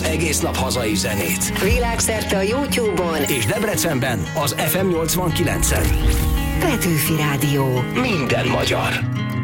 egész nap hazai zenét. Világszerte a YouTube-on És Debrecenben az FM 89-en. Petőfi Rádió. Minden magyar.